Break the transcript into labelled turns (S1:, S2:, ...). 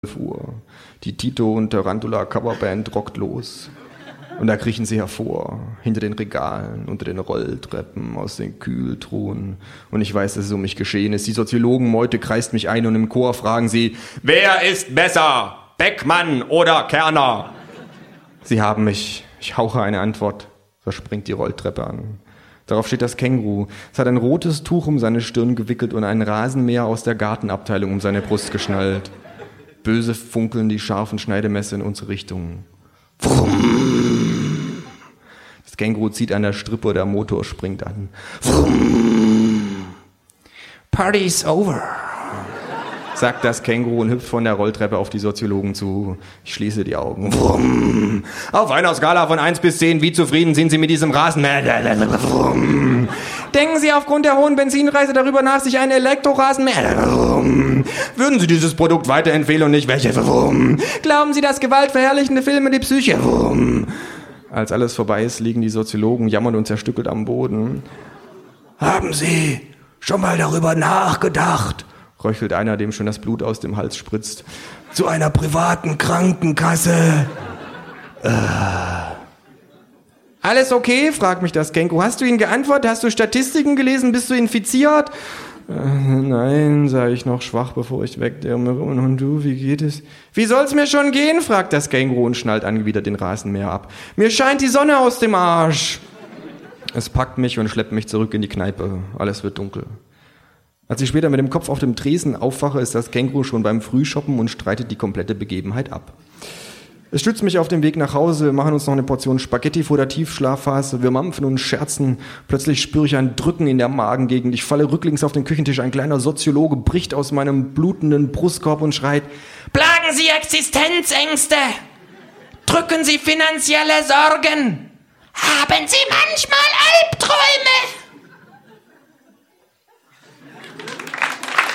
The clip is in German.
S1: Uhr. Die Tito und Tarantula Coverband rockt los. Und da kriechen sie hervor, hinter den Regalen, unter den Rolltreppen, aus den Kühltruhen. Und ich weiß, dass es um mich geschehen ist. Die Soziologenmeute kreist mich ein und im Chor fragen sie, wer ist besser, Beckmann oder Kerner? Sie haben mich. Ich hauche eine Antwort. Da springt die Rolltreppe an. Darauf steht das Känguru. Es hat ein rotes Tuch um seine Stirn gewickelt und einen Rasenmäher aus der Gartenabteilung um seine Brust geschnallt. Böse funkeln die scharfen Schneidemesser in unsere Richtung. Vroom. Das Känguru zieht an der Strippe, der Motor springt an. Vroom. Party's over, sagt das Känguru und hüpft von der Rolltreppe auf die Soziologen zu. Ich schließe die Augen. Vroom. Auf einer Skala von 1 bis 10, wie zufrieden sind Sie mit diesem Rasenmäher? Vroom. Denken Sie aufgrund der hohen Benzinpreise darüber nach, sich einen Elektrorasenmäher? Vroom. Würden Sie dieses Produkt weiterempfehlen und nicht welche? Vroom. Glauben Sie, dass gewaltverherrlichende Filme die Psyche? Vroom. Als alles vorbei ist, liegen die Soziologen jammernd und zerstückelt am Boden. Haben Sie schon mal darüber nachgedacht, röchelt einer, dem schon das Blut aus dem Hals spritzt, zu einer privaten Krankenkasse? Alles okay? Fragt mich das Känguru. Hast du ihn geantwortet? Hast du Statistiken gelesen? Bist du infiziert? Nein, sage ich noch schwach, bevor ich wegdämme. Und du, wie geht es? Wie soll's mir schon gehen? Fragt das Känguru und schnallt angewidert den Rasenmäher ab. Mir scheint die Sonne aus dem Arsch. Es packt mich und schleppt mich zurück in die Kneipe. Alles wird dunkel. Als ich später mit dem Kopf auf dem Tresen aufwache, ist das Känguru schon beim Frühshoppen und streitet die komplette Begebenheit ab. Es stützt mich auf dem Weg nach Hause, wir machen uns noch eine Portion Spaghetti vor der Tiefschlafphase, wir mampfen und scherzen. Plötzlich spüre ich ein Drücken in der Magengegend. Ich falle rücklings auf den Küchentisch. Ein kleiner Soziologe bricht aus meinem blutenden Brustkorb und schreit: Plagen Sie Existenzängste? Drücken Sie finanzielle Sorgen? Haben Sie manchmal Albträume?